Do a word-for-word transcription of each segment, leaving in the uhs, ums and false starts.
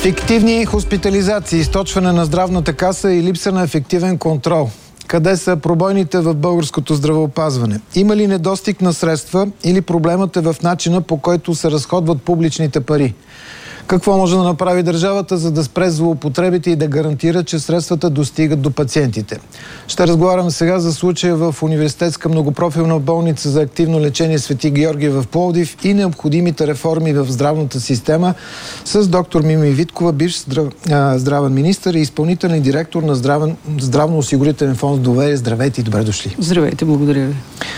Фиктивни хоспитализации, източване на здравната каса и липса на ефективен контрол. Къде са пробойните в българското здравеопазване? Има ли недостиг на средства или проблемът е в начина, по който се разходват публичните пари? Какво може да направи държавата, за да спре злоупотребите и да гарантира, че средствата достигат до пациентите? Ще разговарям сега за случая в Университетска многопрофилна болница за активно лечение Свети Георги в Пловдив и необходимите реформи в здравната система с доктор Мими Виткова, бивш здрав... здравен министър и изпълнителен директор на здравен... здравноосигурителен фонд Доверие. Здравейте и добре дошли. Здравейте, благодаря ви.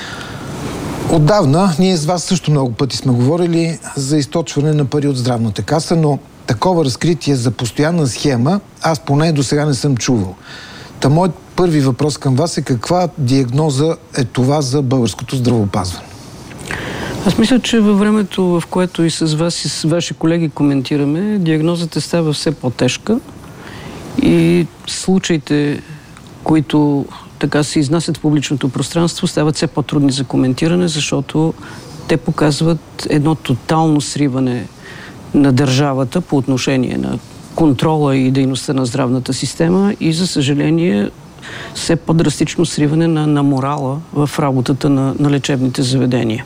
Отдавна, ние с вас също много пъти сме говорили за източване на пари от здравната каса, но такова разкритие за постоянна схема, аз поне до сега не съм чувал. Та моят първи въпрос към вас е: каква диагноза е това за българското здравеопазване? Аз мисля, че във времето, в което и с вас и с ваши колеги коментираме, диагнозата става все по-тежка и случаите, които така се изнасят в публичното пространство, стават все по-трудни за коментиране, защото те показват едно тотално сриване на държавата по отношение на контрола и дейността на здравната система и, за съжаление, все по-драстично сриване на, на морала в работата на, на лечебните заведения.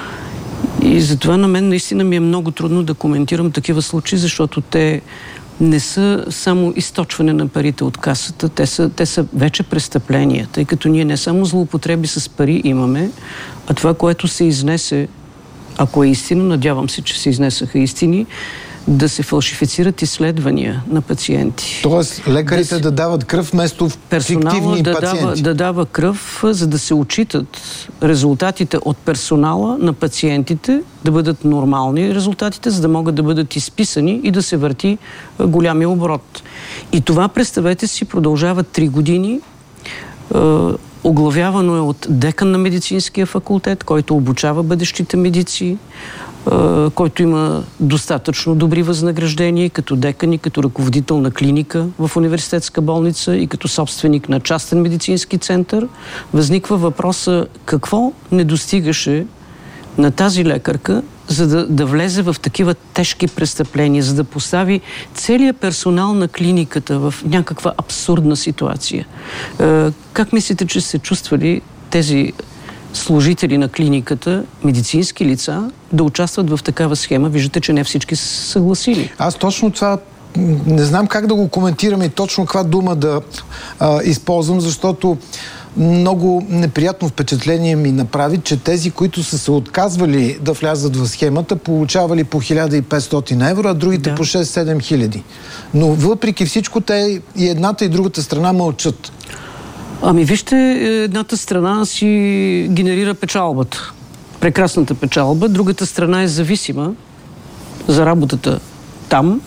И затова на мен наистина ми е много трудно да коментирам такива случаи, защото те не са само източване на парите от касата, те са, те са вече престъпления, тъй като ние не само злоупотреби с пари имаме, а това, което се изнесе, ако е истина, надявам се, че се изнесаха истини, да се фалшифицират изследвания на пациенти. Тоест лекарите да, да дават кръв вместо фиктивни да пациенти. Дава, да дава кръв, за да се отчитат резултатите от персонала на пациентите, да бъдат нормални резултатите, за да могат да бъдат изписани и да се върти голямия оборот. И това, представете си, продължава три години. Оглавявано е от декан на медицинския факултет, който обучава бъдещите медици, който има достатъчно добри възнаграждения като декан и като ръководител на клиника в университетска болница и като собственик на частен медицински център. Възниква въпроса: какво не достигаше на тази лекарка, за да, да влезе в такива тежки престъпления, за да постави целият персонал на клиниката в някаква абсурдна ситуация? Е, как мислите, че се чувствали тези служители на клиниката, медицински лица, да участват в такава схема? Виждате, че не всички са съгласили. Аз точно това не знам как да го коментирам и точно каква дума да а, използвам, защото много неприятно впечатление ми направи, че тези, които са се отказвали да влязат в схемата, получавали по хиляда и петстотин евро, а другите да. по шест-седем хиляди. Но въпреки всичко, те и едната и другата страна мълчат. Ами вижте, едната страна си генерира печалбата. Прекрасната печалба. Другата страна е зависима за работата там.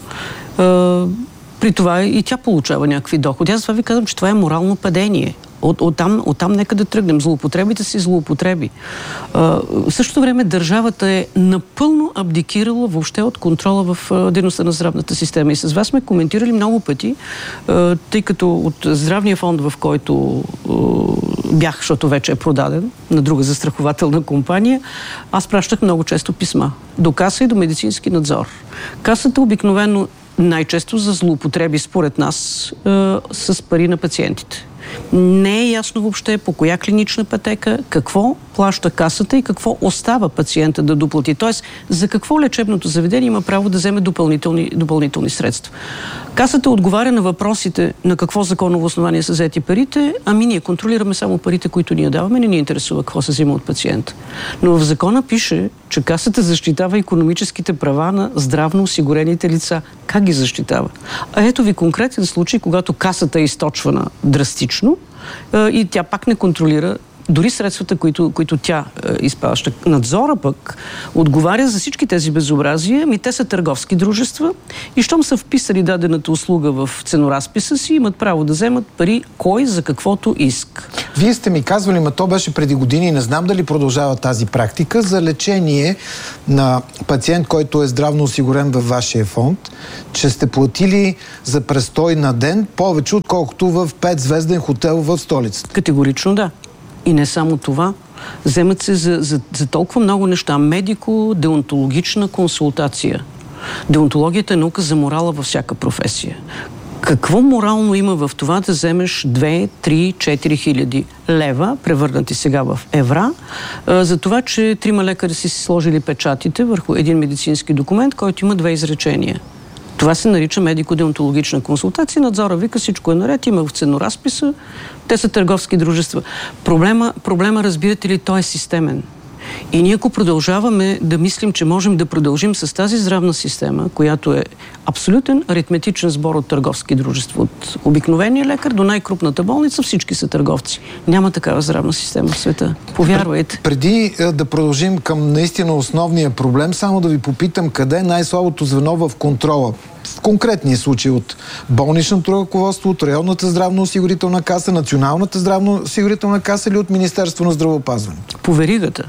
При това и тя получава някакви доходи. Аз това ви казвам, че това е морално падение. От, оттам, оттам нека да тръгнем. Злоупотребите си злоупотреби. А, в същото време държавата е напълно абдикирала въобще от контрола в а, дейността на здравната система. И с вас сме коментирали много пъти, а, тъй като от здравния фонд, в който а, бях, защото вече е продаден на друга застрахователна компания, аз пращах много често писма до каса и до медицински надзор. Касата обикновено най-често за злоупотреби, според нас, а, с пари на пациентите. Не е ясно въобще по коя клинична пътека, какво плаща касата и какво остава пациента да доплати. Тоест, за какво лечебното заведение има право да вземе допълнителни, допълнителни средства. Касата отговаря на въпросите на какво законово основание са взети парите, ами ние контролираме само парите, които ние даваме, не ни интересува какво се взима от пациента. Но в закона пише, че касата защитава икономическите права на здравно осигурените лица. Как ги защитава? А ето ви конкретен случай, когато касата е източвана драстично и тя пак не контролира дори средствата, които, които тя е, изплаща. Надзора пък отговаря за всички тези безобразия, ми те са търговски дружества и щом са вписали дадената услуга в ценоразписа си, имат право да вземат пари кой за каквото иска. Вие сте ми казвали, ма то беше преди години, не знам дали продължава тази практика, за лечение на пациент, който е здравно осигурен във вашия фонд, че сте платили за престой на ден повече, отколкото в петзвезден хотел в столицата. Категорично да. И не само това. Вземат се за, за, за толкова много неща. Медико-деонтологична консултация. Деонтологията е наука за морала във всяка професия. Какво морално има в това да вземеш две, три, четири хиляди лева, превърнати сега в евра, за това, че трима лекари си си сложили печатите върху един медицински документ, който има две изречения. Това се нарича медико-деонтологична консултация. Надзора вика, всичко е наред, има в ценоразписа, те са търговски дружества. Проблема, проблема, разбирате ли, той е системен. И ние, ако продължаваме да мислим, че можем да продължим с тази здравна система, която е абсолютен аритметичен сбор от търговски дружества, от обикновения лекар до най-крупната болница, всички са търговци. Няма такава здравна система в света. Повярвайте. Преди да продължим към наистина основния проблем, само да ви попитам къде е най-слабото звено в контрола. В конкретния случай от болничното ръководство, от районната здравноосигурителна каса, Националната здравноосигурителна каса или от Министерство на здравеопазването? По веригата.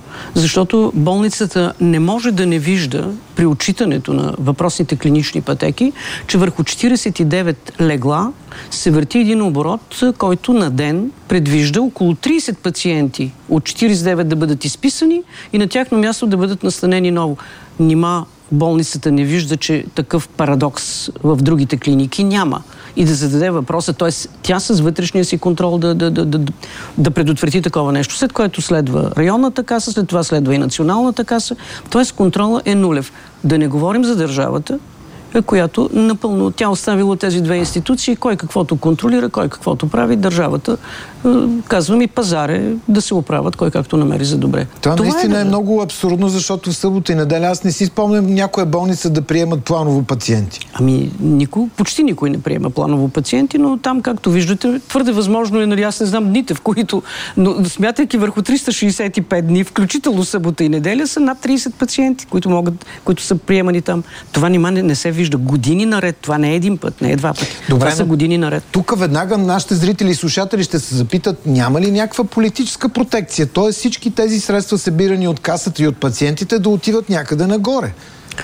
Защото болницата не може да не вижда при отчитането на въпросните клинични пътеки, че върху четиридесет и девет легла се върти един оборот, който на ден предвижда около тридесет пациенти от четиридесет и девет да бъдат изписани и на тяхно място да бъдат настанени ново. Нима болницата не вижда, че такъв парадокс в другите клиники няма. И да зададе въпроса, т.е. тя с вътрешния си контрол да, да, да, да, да предотврати такова нещо. След което следва районната каса, след това следва и националната каса. Т.е. контрола е нулев. Да не говорим за държавата, която напълно тя оставила тези две институции, кой каквото контролира, кой каквото прави, държавата, казвам и пазар е да се оправят, кой както намери за добре. Това, Това наистина е, е много абсурдно, защото в събота и неделя аз не си спомням някоя болница да приемат планово пациенти. Ами, никой, почти никой не приема планово пациенти, но там, както виждате, твърде възможно е, нали, аз не знам дните, в които, но смятайки върху триста шейсет и пет дни, включително събота и неделя, са над тридесет пациенти, които могат, които са приемани там. Това нима не, не се вижда години наред. Това не е един път, не е два пъти. Добре, това са години наред. Тук веднага нашите зрители и слушатели ще се запитат, няма ли някаква политическа протекция? Тоест всички тези средства, събирани от касата и от пациентите, да отиват някъде нагоре.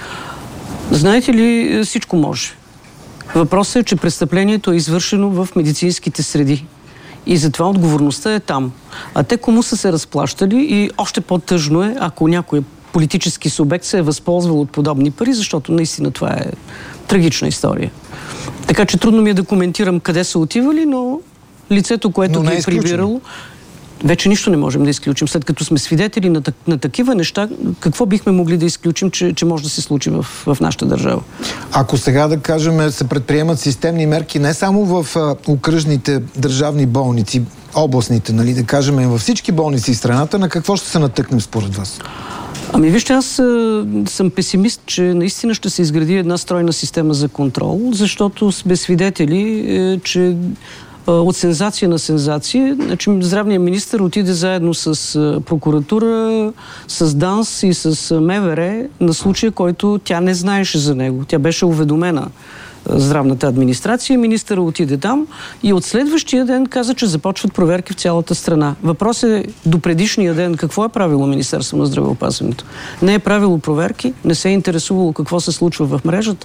Знаете ли, всичко може. Въпросът е, че престъплението е извършено в медицинските среди. И затова отговорността е там. А те кому са се разплащали и още по-тъжно е, ако някой политически субект се е възползвал от подобни пари, защото наистина това е трагична история. Така че трудно ми е да коментирам къде са отивали, но лицето, което ги е прибирало, вече нищо не можем да изключим. След като сме свидетели на, на такива неща, какво бихме могли да изключим, че, че може да се случи в, в нашата държава? Ако сега, да кажем, се предприемат системни мерки не само в а, окръжните държавни болници, областните, нали, да кажем, във всички болници в страната, на какво ще се натъкнем според вас? Ами вижте, аз а, съм песимист, че наистина ще се изгради една стройна система за контрол, защото сме свидетели, е, че а, от сензация на сензация, значи здравният министър отиде заедно с а, прокуратура, с ДАНС и с а, МВР на случая, който тя не знаеше за него. Тя беше уведомена здравната администрация, министъра отиде там и от следващия ден каза, че започват проверки в цялата страна. Въпросът е до предишния ден какво е правило Министерство на здравеопазването. Не е правило проверки, не се е интересувало какво се случва в мрежата.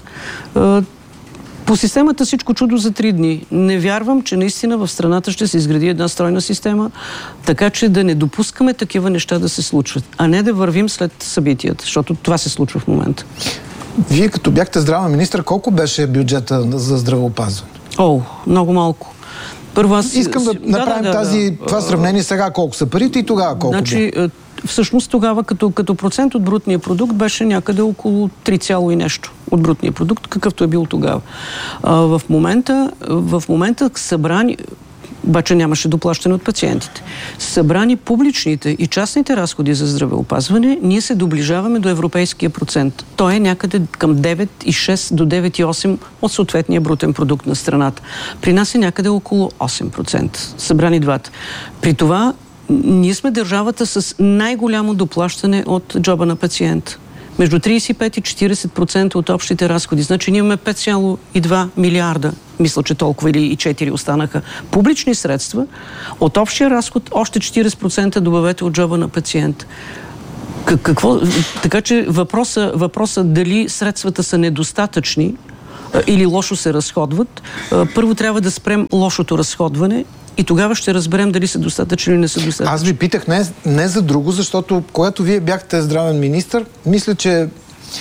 По системата всичко чудо за три дни. Не вярвам, че наистина в страната ще се изгради една стройна система, така че да не допускаме такива неща да се случват, а не да вървим след събитията, защото това се случва в момента. Вие като бяхте здравен министър, колко беше бюджета за здравеопазване? О, много малко. Първо аз... Искам да направим да, да, тази, да. това сравнение сега колко са парите и тогава колко значи, бе. Всъщност тогава като, като процент от брутния продукт беше някъде около три цяло и нещо от брутния продукт, какъвто е бил тогава. А, в момента, в момента събрани... Обаче нямаше доплащане от пациентите. Събрани публичните и частните разходи за здравеопазване, ние се доближаваме до европейския процент. Той е някъде към девет цяло и шест до девет цяло и осем от съответния брутен продукт на страната. При нас е някъде около осем процента. Събрани двата. При това ние сме държавата с най-голямо доплащане от джоба на пациент. Между тридесет и пет и четиридесет процента от общите разходи. Значи ние имаме пет цяло и два милиарда, мисля, че толкова или и четири останаха публични средства. От общия разход още четиридесет процента добавете от джоба на пациент. Какво? Така че въпроса, въпроса дали средствата са недостатъчни или лошо се разходват, първо трябва да спрем лошото разходване и тогава ще разберем дали са достатъчни или не са достатъчни. Аз ви питах не, не за друго, защото когато вие бяхте здравен министър, мисля, че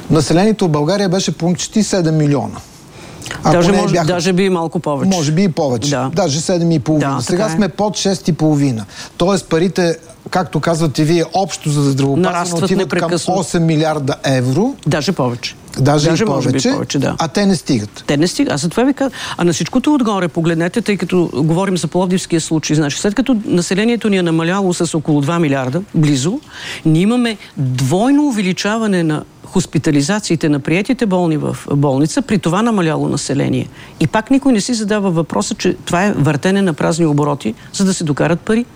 населението в България беше почти седем милиона. Даже, може, бяха, даже би и малко повече. Може би и повече. Да. Даже седем и половина. Да, сега сме под шест и половина. Тоест парите, както казвате вие, общо за здравеопазване отиват към осем милиарда евро. Даже повече. Даже, Даже и повече, може би повече, да. А те не стигат. Те не стигат. Аз за това ви казвам. А на всичкото отгоре погледнете, тъй като говорим за Пловдивския случай. Значи, след като населението ни е намаляло с около два милиарда, близо, ние имаме двойно увеличаване на хоспитализациите на приетите болни в болница при това намаляло население. И пак никой не си задава въпроса, че това е въртене на празни обороти, за да се докарат пари.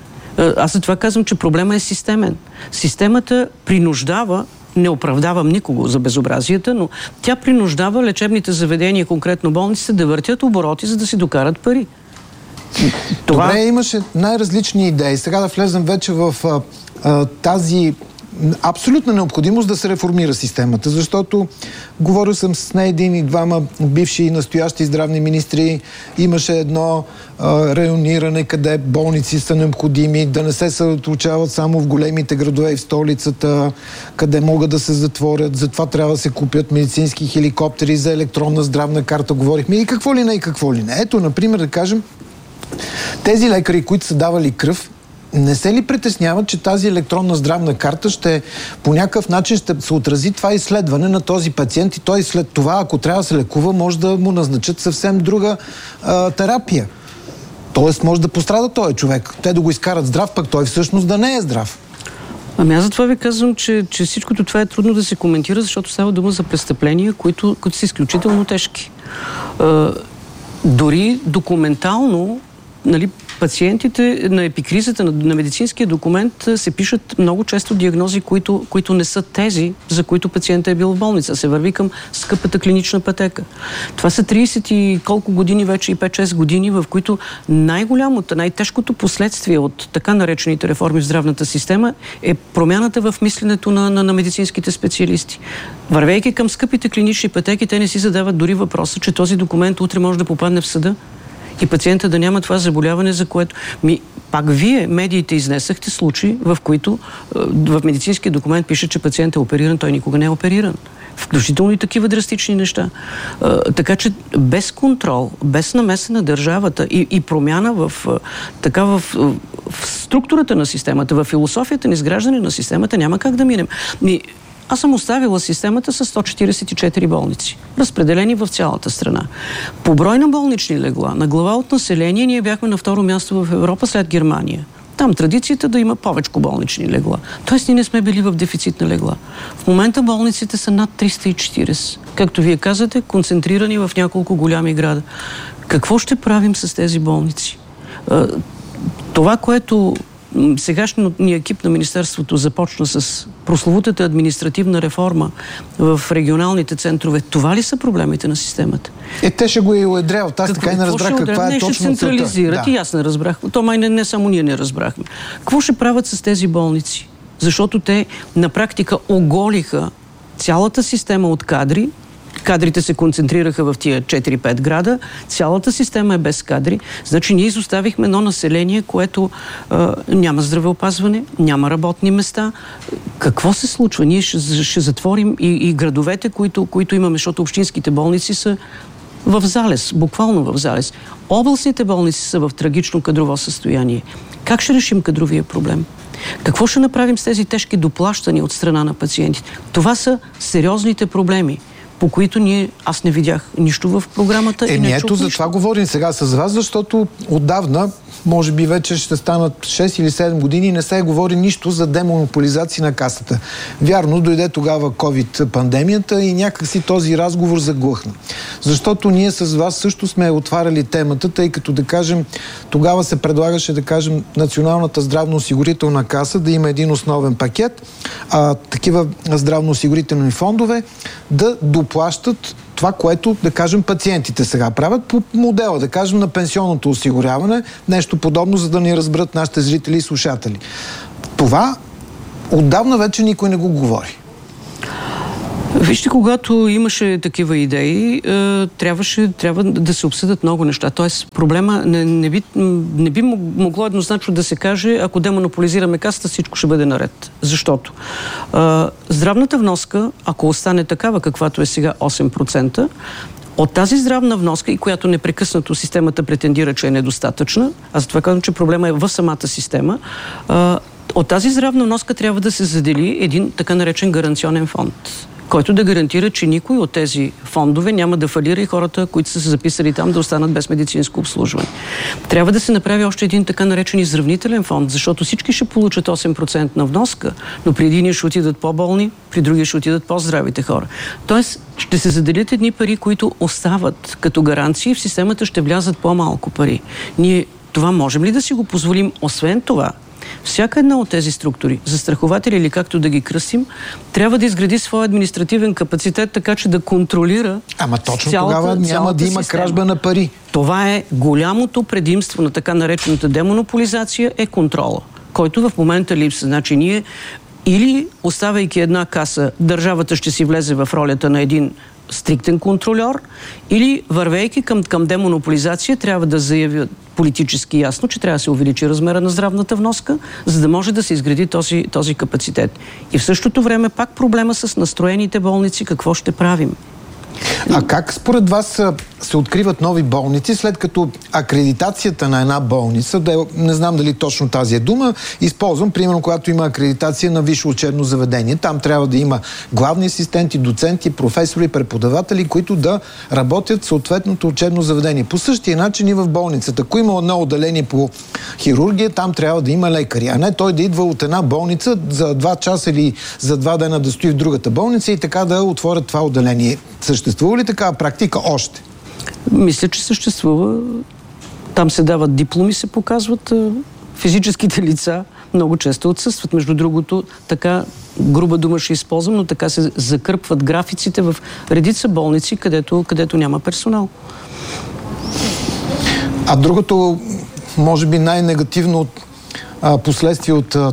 Аз за това казвам, че проблема е системен. Системата принуждава, не оправдавам никого за безобразията, но тя принуждава лечебните заведения, конкретно болниците, да въртят обороти, за да си докарат пари. Това... Добре, имаше най-различни идеи. Сега да влезем вече в а, а, тази абсолютна необходимост да се реформира системата, защото говорил съм с не един и двама бивши и настоящи здравни министри, имаше едно а, райониране, къде болници са необходими, да не се съсредоточават само в големите градове и в столицата, къде могат да се затворят, затова трябва да се купят медицински хеликоптери за електронна здравна карта, говорихме и какво ли не и какво ли не. Ето, например, да кажем, тези лекари, които са давали кръв, не се ли притесняват, че тази електронна здравна карта ще по някакъв начин ще се отрази това изследване на този пациент и той след това, ако трябва да се лекува, може да му назначат съвсем друга а, терапия. Тоест може да пострада този човек. Те да го изкарат здрав, пък той всъщност да не е здрав. Ами аз затова ви казвам, че, че всичкото това е трудно да се коментира, защото става дума за престъпления, които, които са изключително тежки. А, дори документално, нали, пациентите на епикризата, на, на медицинския документ се пишат много често диагнози, които, които не са тези, за които пациентът е бил в болница. Се върви към скъпата клинична пътека. Това са трийсет и колко години вече, и пет-шест години, в които най-голямото, най-тежкото последствие от така наречените реформи в здравната система е промяната в мисленето на, на, на медицинските специалисти. Вървейки към скъпите клинични пътеки, те не си задават дори въпроса, че този документ утре може да попадне в съда и пациента да няма това заболяване, за което... Ми, пак вие, медиите, изнесахте случаи, в които в медицинския документ пише, че пациентът е опериран, той никога не е опериран. Включително и такива драстични неща. А, така че без контрол, без намеса на държавата и, и промяна в, така в, в структурата на системата, в философията на изграждане на системата, няма как да минем. Ми, Аз съм оставила системата с сто четирийсет и четири болници, разпределени в цялата страна. По брой на болнични легла, на глава от население, ние бяхме на второ място в Европа след Германия. Там традицията да има повече болнични легла. Тоест ние не сме били в дефицит на легла. В момента болниците са над триста и четирийсет. Както вие казате, концентрирани в няколко голями града. Какво ще правим с тези болници? Това, което сегашният екип на Министерството започна с прословутата административна реформа в регионалните центрове, това ли са проблемите на системата? Е, те ще го и уедряват. Аз така и не разбрах каква е точно целта. Не, ще централизират. Да. И аз не разбрах. То май не, не само ние не разбрахме. Какво ще правят с тези болници? Защото те на практика оголиха цялата система от кадри. Кадрите се концентрираха в тия четири-пет града. Цялата система е без кадри. Значи ние изоставихме едно население, което а, няма здравеопазване, няма работни места. Какво се случва? Ние ще, ще затворим и, и градовете, които, които имаме, защото общинските болници са в залез, буквално в залез. Областните болници са в трагично кадрово състояние. Как ще решим кадровия проблем? Какво ще направим с тези тежки доплащания от страна на пациентите? Това са сериозните проблеми, по които ние, аз не видях нищо в програмата. Е, и не ето за това говорим сега с вас, защото отдавна, може би вече ще станат шест или седем години, не се говори нищо за демонополизация на Касата. Вярно, дойде тогава ковид-пандемията и някакси този разговор заглъхна. Защото ние с вас също сме отваряли темата, тъй като, да кажем, тогава се предлагаше, да кажем, Националната здравноосигурителна каса да има един основен пакет, а такива здравноосигурителни фондове да доплащат това, което, да кажем, пациентите сега правят по модела, да кажем, на пенсионното осигуряване, нещо подобно, за да ни разберат нашите зрители и слушатели. Това отдавна вече никой не го говори. Вижте, когато имаше такива идеи, трябваше, трябва да се обсъдят много неща. Тоест, проблема не, не, би, не би могло еднозначно да се каже, ако демонополизираме касата, всичко ще бъде наред. Защото а, здравната вноска, ако остане такава, каквато е сега осем процента, от тази здравна вноска, и която непрекъснато системата претендира, че е недостатъчна, аз затова казвам, че проблема е в самата система, а, от тази здравна вноска трябва да се задели един така наречен гаранционен фонд, който да гарантира, че никой от тези фондове няма да фалира и хората, които са се записали там, да останат без медицинско обслужване. Трябва да се направи още един така наречен изравнителен фонд, защото всички ще получат осем процента на вноска, но при едини ще отидат по-болни, при други ще отидат по-здравите хора. Тоест, ще се заделят едни пари, които остават като гаранции, в системата ще влязат по-малко пари. Ние това можем ли да си го позволим? Освен това, всяка една от тези структури, застрахователи или както да ги кръстим, трябва да изгради своя административен капацитет, така че да контролира. Ама точно цялата, тогава няма да има система. кражба на пари. Това е голямото предимство на така наречената демонополизация, е контрола, който в момента липсва. Значи ние или оставяйки една каса, държавата ще си влезе в ролята на един стриктен контрольор, или вървейки към, към демонополизация, трябва да заявят политически ясно, че трябва да се увеличи размера на здравната вноска, за да може да се изгради този, този капацитет. И в същото време пак проблема с настроените болници, какво ще правим? А как според вас се откриват нови болници, след като акредитацията на една болница, да е, не знам дали точно тази е дума, използвам, примерно, когато има акредитация на висше учебно заведение. Там трябва да има главни асистенти, доценти, професори, преподаватели, които да работят в съответното учебно заведение. По същия начин и в болницата. Ако има едно отделение по хирургия, там трябва да има лекари, а не той да идва от една болница за два часа или за два дена да стои в другата болница и така да отворят това отделение. Съществува ли такава практика още? Мисля, че съществува. Там се дават дипломи, се показват. Физическите лица много често отсъстват. Между другото, така груба дума ще използвам, но така се закърпват графиците в редица болници, където, където няма персонал. А другото, може би най-негативно от а, последствие от... А,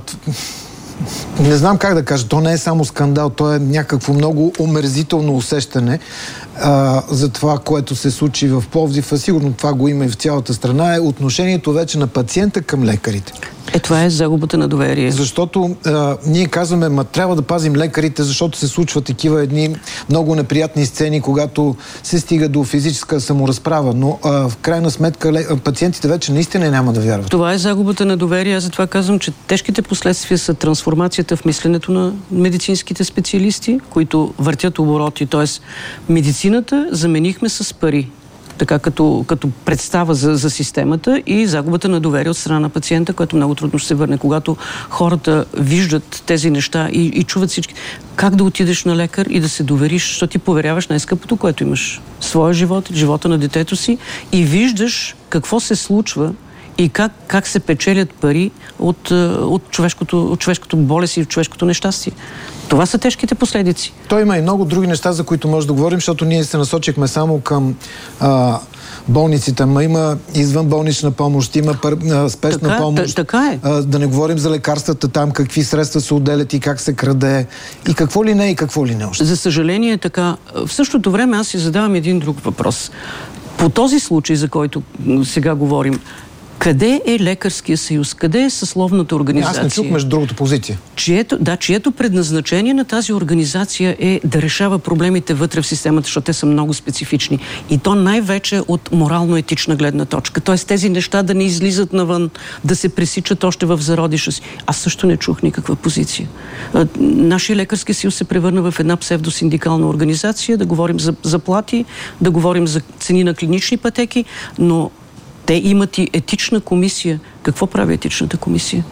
не знам как да кажа, то не е само скандал, то е някакво много омерзително усещане а, за това, което се случи в Пловдив, а сигурно това го има и в цялата страна, е отношението вече на пациента към лекарите. Е, това е загубата на доверие. Защото а, ние казваме, ма трябва да пазим лекарите, защото се случват такива едни много неприятни сцени, когато се стига до физическа саморазправа. Но а, в крайна сметка пациентите вече наистина няма да вярват. Това е загубата на доверие. Аз затова казвам, че тежките последствия са трансформацията в мисленето на медицинските специалисти, които въртят обороти. Тоест, медицината заменихме с пари. Така като, като представа за, за системата, и загубата на доверие от страна на пациента, което много трудно ще се върне. Когато хората виждат тези неща и, и чуват всички, как да отидеш на лекар и да се довериш, защото ти поверяваш най-скъпото, което имаш. Своя живот, живота на детето си, и виждаш какво се случва и как, как се печелят пари от, от, човешкото, от човешкото болест и от човешкото нещастие. Това са тежките последици. Той има и много други неща, за които може да говорим, защото ние се насочихме само към а, болниците. Ма има извънболнична помощ, има пър, а, спешна така, помощ. Така е. А, да не говорим за лекарствата там, какви средства се отделят и как се краде. И какво ли не, и какво ли не още. За съжаление е така. В същото време аз си задавам един друг въпрос. По този случай, за който сега говорим, къде е лекарския съюз? Къде е съсловната организация? Аз не чух между другото позиция. Чието, да, чието предназначение на тази организация е да решава проблемите вътре в системата, защото те са много специфични. И то най-вече от морално-етична гледна точка. Тоест тези неща да не излизат навън, да се пресичат още в зародиша си. Аз също не чух никаква позиция. Нашия лекарски съюз се превърна в една псевдосиндикална организация, да говорим за заплати, да говорим за цени на клинични пътеки, но те имат и етична комисия. Какво прави етичната комисия?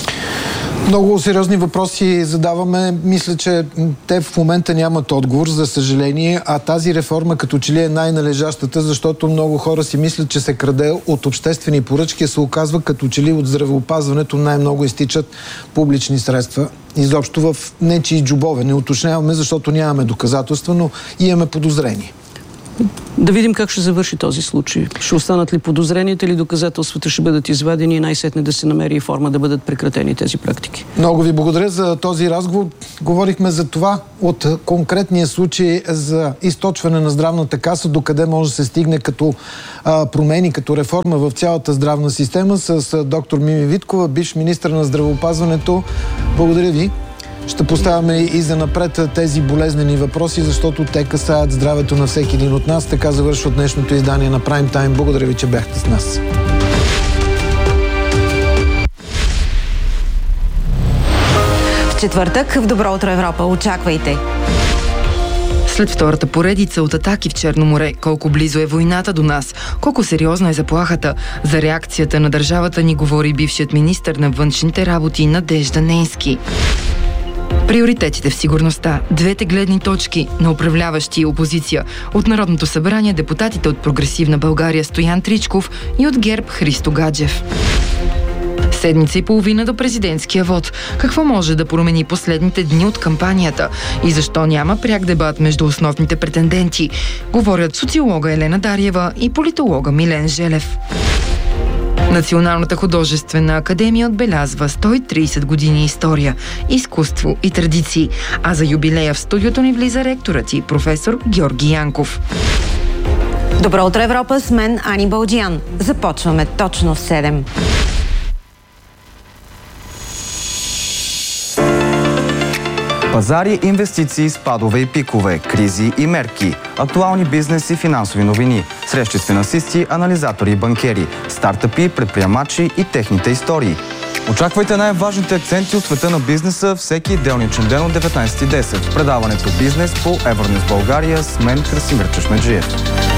Много сериозни въпроси задаваме. Мисля, че те в момента нямат отговор, за съжаление, а тази реформа като че ли е най-належащата, защото много хора си мислят, че се краде от обществени поръчки, се оказва като че ли от здравеопазването най-много изтичат публични средства. Изобщо в нечии джобове. Не уточняваме, защото нямаме доказателства, но имаме подозрение. Да видим как ще завърши този случай. Ще останат ли подозрените, или доказателствата ще бъдат извадени и най-сетне да се намери и форма да бъдат прекратени тези практики. Много ви благодаря за този разговор. Говорихме за това от конкретния случай за източване на здравната каса, докъде може да се стигне като а, промени, като реформа в цялата здравна система с а, доктор Мими Виткова, бивш министър на здравеопазването. Благодаря ви. Ще поставяме и за напред тези болезнени въпроси, защото те касаят здравето на всеки един от нас. Така завършва днешното издание на Prime Time. Благодаря ви, че бяхте с нас. В четвъртък в Добро утро Европа. Очаквайте! След втората поредица от атаки в Черно море, колко близо е войната до нас, колко сериозна е заплахата. За реакцията на държавата ни говори бившият министър на външните работи Надежда Нейнски. Приоритетите в сигурността. Двете гледни точки на управляващи и опозиция. От Народното събрание депутатите от Прогресивна България Стоян Тричков и от ГЕРБ Христо Гаджев. Седмица и половина до президентския вод. Какво може да промени последните дни от кампанията? И защо няма пряк дебат между основните претенденти? Говорят социолога Елена Дариева и политолога Милен Желев. Националната художествена академия отбелязва сто и трийсет години история, изкуство и традиции. А за юбилея в студиото ни влиза ректорът и професор Георги Янков. Добро утро Европа, с мен Ани Балджиян. Започваме точно в седем. Пазари, инвестиции, спадове и пикове, кризи и мерки, актуални бизнес и финансови новини, срещи с финансисти, анализатори и банкери, стартъпи, предприемачи и техните истории. Очаквайте най-важните акценти от света на бизнеса всеки делничен ден от деветнайсет и десет в предаването Бизнес по Евронюс България с мен Красимир Чешмеджиев.